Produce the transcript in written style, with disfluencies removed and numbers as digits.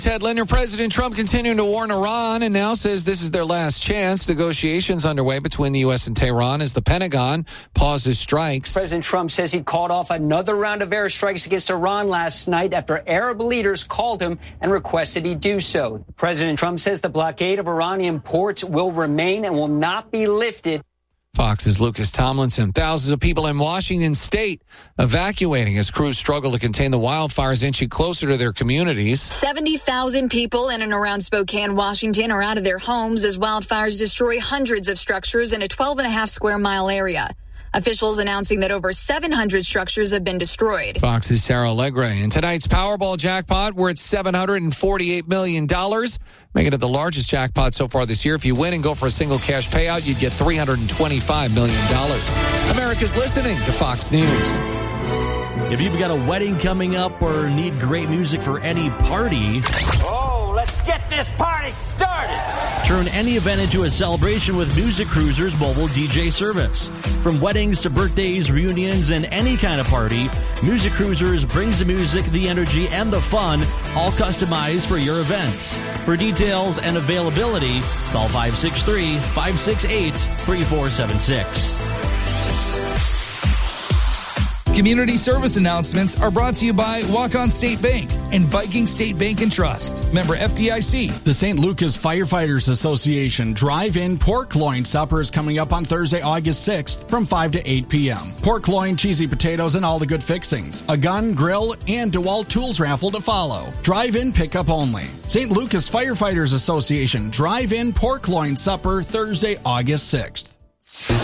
Headliner President Trump continuing to warn Iran and now says this is their last chance. Negotiations underway between the U.S. and Tehran as the Pentagon pauses strikes. President Trump says he called off another round of airstrikes against Iran last night after Arab leaders called him and requested he do so. President Trump says the blockade of Iranian ports will remain and will not be lifted. Fox's Lucas Tomlinson. Thousands of people in Washington state evacuating as crews struggle to contain the wildfires inching closer to their communities. 70,000 people in and around Spokane, Washington are out of their homes as wildfires destroy hundreds of structures in a 12.5 square mile area. Officials announcing that over 700 structures have been destroyed. Fox's Sarah Allegre. In tonight's Powerball jackpot, we're at $748 million, making it the largest jackpot so far this year. If you win and go for a single cash payout, you'd get $325 million. America's listening to Fox News. If you've got a wedding coming up or need great music for any party, let's get this party started. Turn any event into a celebration with Music Cruisers mobile DJ service. From weddings to birthdays, reunions, and any kind of party, Music Cruisers brings the music, the energy, and the fun, all customized for your event. For details and availability, call 563-568-3476. Community service announcements are brought to you by Walk-On State Bank and Viking State Bank and Trust. Member FDIC. The St. Lucas Firefighters Association Drive-In Pork Loin Supper is coming up on Thursday, August 6th from 5 to 8 p.m. Pork loin, cheesy potatoes, and all the good fixings. A gun, grill, and DeWalt tools raffle to follow. Drive-in pickup only. St. Lucas Firefighters Association Drive-In Pork Loin Supper Thursday, August 6th.